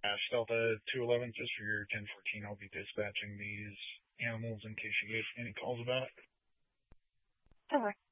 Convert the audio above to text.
Delta 211, just for your 1014, I'll be dispatching these animals in case you get any calls about it. Okay.